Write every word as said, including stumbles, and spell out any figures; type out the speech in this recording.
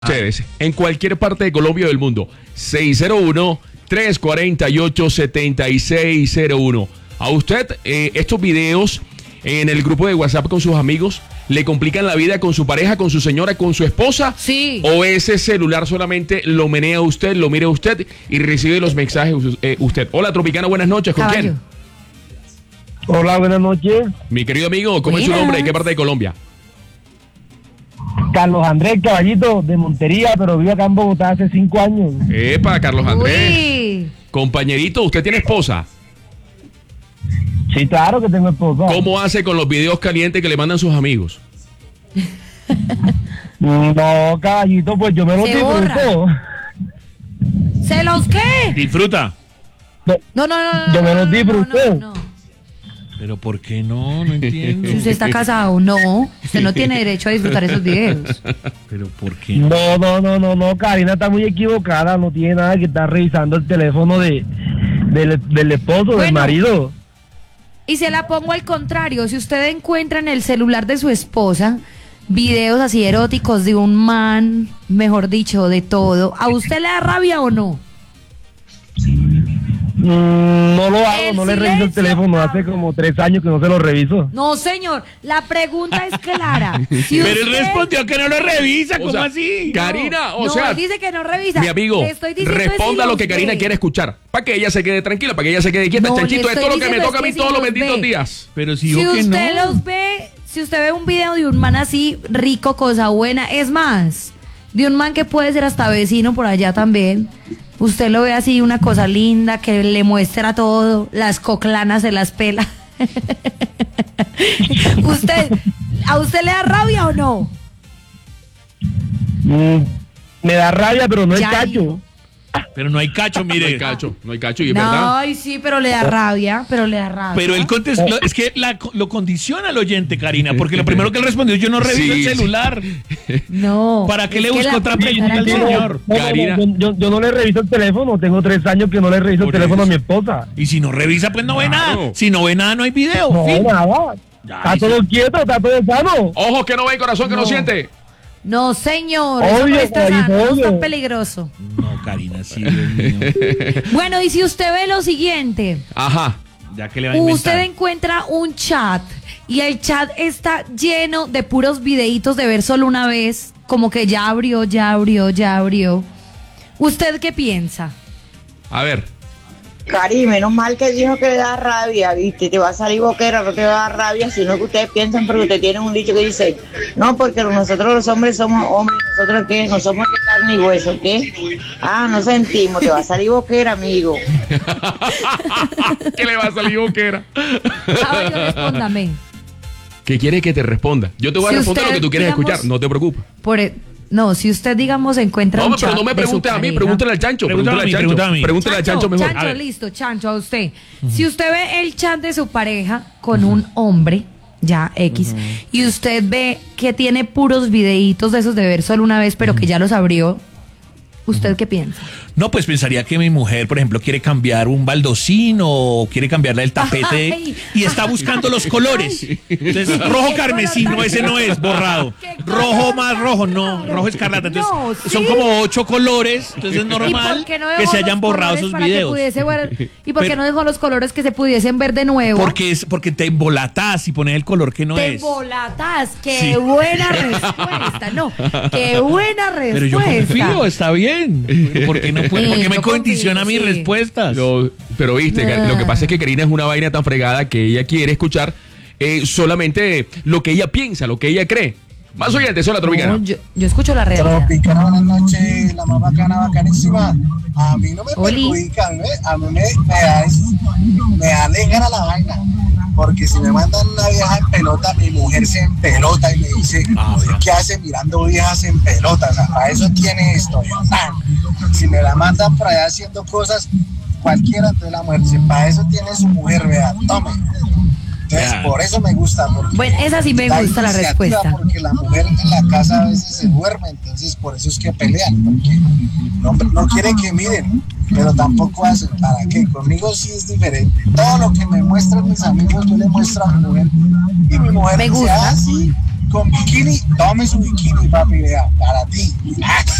Ustedes, en cualquier parte de Colombia o del mundo, seis cero uno, tres cuatro ocho, siete seis cero uno. A usted, eh, estos videos en el grupo de WhatsApp con sus amigos, ¿le complican la vida con su pareja, con su señora, con su esposa? Sí. ¿O ese celular solamente lo menea usted, lo mira usted y recibe los mensajes eh, usted? Hola, Tropicana, buenas noches, ¿con Caballo. quién? Hola, buenas noches. Mi querido amigo, ¿cómo es su Buenas. nombre? ¿De qué parte de Colombia? Carlos Andrés Caballito, de Montería, pero vivo acá en Bogotá hace cinco años. Epa, Carlos Andrés. Uy. Compañerito, ¿usted tiene esposa? Sí, claro que tengo esposa. ¿Cómo hace con los videos calientes que le mandan sus amigos? No, Caballito, pues yo me lo Se disfruto. ¿Se los qué? Disfruta. No, No, no, no, no. Yo me los no, no, disfruté. no, no, no. Pero ¿por qué no? No entiendo. Si usted está casado, no. Usted no tiene derecho a disfrutar esos videos. Pero ¿por qué no? no, no, no, no, no, Karina está muy equivocada. No tiene nada que estar revisando el teléfono de del, del esposo, del Bueno. marido. Y se la pongo al contrario. Si usted encuentra en el celular de su esposa videos así eróticos de un man, mejor dicho, de todo, ¿a usted le da rabia o no? Mm, no lo hago, El no le reviso el silencio, teléfono. Pablo. Hace como tres años que no se lo reviso. No, señor. La pregunta es clara. Si Pero él usted- respondió que no lo revisa, O ¿cómo sea, así? Karina, o no, sea, él dice que no revisa. mi amigo, Le estoy diciendo es responda si lo los que Karina ve. quiere escuchar, para que ella se quede tranquila, para que ella se quede quieta. No, Chanchito, le esto es lo estoy que me diciendo toca a es mí que todos si los los benditos ve. días. Pero si Si digo que usted no. los ve, si usted ve un video de un man así, rico, cosa buena, es más, de un man que puede ser hasta vecino por allá también, usted lo ve así, una cosa linda, que le muestra todo, las coclanas se las pela. usted, ¿a usted le da rabia o no? Mm, me da rabia, pero no es Ya cacho. dijo. Pero no hay cacho, No hay mire. cacho, no hay cacho, y es No, verdad. ay, sí, pero le da rabia, pero le da rabia. Pero él contestó, es que la- lo condiciona al oyente, Karina, porque lo primero que él respondió, yo no reviso Sí, el sí. celular. No. ¿Para qué es le que busco la otra pregunta al era- señor? No, no, Karina. no, yo, yo no le reviso el teléfono, tengo tres años que no le reviso Por el teléfono eso. a mi esposa. Y si no revisa, pues no ve Claro. nada. Si no ve nada, no hay video. No, fin. nada. Ya, Está eso- todo quieto, está todo sano. Ojos que no ven, corazón que no No. siente. No, señor, eso no Obvio, está Karina, sano, eso está obvio. peligroso. No, Karina, sí, Dios mío. Bueno, y si usted ve lo siguiente, Ajá. Ya que le va a inventar. usted encuentra un chat y el chat está lleno de puros videitos de ver solo una vez, como que ya abrió, ya abrió, ya abrió. ¿Usted qué piensa? A ver. Cari, menos mal que dijo que le da rabia, ¿viste? Te va a salir boquera, no te va a dar rabia, sino que ustedes piensan porque ustedes tienen un dicho que dice, no, porque nosotros los hombres somos hombres, nosotros qué, no somos de carne y hueso, ¿qué? Ah, no sentimos, te va a salir boquera, amigo. ¿Qué le va a salir boquera? Caballo, respóndame. ¿Qué quiere que te responda? Yo te voy a Si responder usted, lo que tú quieres digamos, escuchar, no te preocupes. Por e- no, si usted, digamos, encuentra No, un pero chat no me de su pregunte a mí, pareja- pregúntale al Chancho. Pregúntame a mí, Pregúntale al pregúntame a mí. Chancho. Pregúntale al Chancho mejor. Chancho, A ver. listo, Chancho, a usted. Si usted ve el chat de su pareja con un hombre, ya X, y usted ve que tiene puros videitos de esos de ver solo una vez, pero que ya los abrió, ¿usted qué piensa? No, pues pensaría que mi mujer, por ejemplo, quiere cambiar un baldocino o quiere cambiarle el tapete Ay. y está buscando los colores. Entonces, rojo ¿Qué carmesí, color no, ese no es, borrado. ¿Qué color Rojo tan más rojo, no, raro? rojo escarlata. Entonces, No, son sí. como ocho colores, entonces es ¿Y normal por qué no que dejó se los hayan borrado colores esos para que videos. pudiese ver- ¿Y por qué Pero- no dejó los colores que se pudiesen ver de nuevo? Porque es porque te embolatas y pones el color que no Te es. volatas, qué Sí. buena respuesta, no, qué buena respuesta. Pero yo confío, está bien. Pero ¿Por qué no puede? ¿Por qué me Yo condiciona confío, mis sí. respuestas? No, pero viste, Ah. lo que pasa es que Karina es una vaina tan fregada que ella quiere escuchar eh, solamente lo que ella piensa, lo que ella cree. Más oyentes, hola, Tropicana. No, yo, yo escucho la realidad. Tropicana, buenas noches, la más bacana, bacanísima. A mí no me Oli. perjudica, a mí, me- a mí me, me, da, es- me alegra la vaina. Porque si me mandan una vieja en pelota, mi mujer se empelota y me dice, ¿qué hace mirando viejas en pelota? O sea, para eso tiene esto. Yo, tan. Si me la mandan por allá haciendo cosas, cualquiera, entonces la mujer dice, para eso tiene su mujer, vea, tome. Entonces, Ya. por eso me gusta. Porque Bueno, esa sí me da gusta la iniciativa, respuesta. Porque la mujer en la casa a veces se duerme, entonces por eso es que pelean. Porque no, no quieren que miren, pero tampoco hacen. ¿Para qué? Conmigo sí es diferente. Todo lo que me muestran mis amigos, yo le muestro a mi mujer. Y mi mujer Me dice, gusta. ah, sí, con bikini, tome su bikini, papi, vea, para ti.